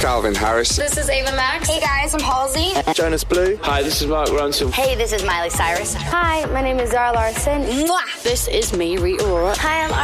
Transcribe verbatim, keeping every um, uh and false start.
Calvin Harris. This is Ava Max. Hey guys, I'm Halsey. Jonas Blue. Hi, this is Mark Ronson. Hey, this is Miley Cyrus. Hi, my name is Zara Larson. Mwah! This is me, Rita Ora. Hi, I'm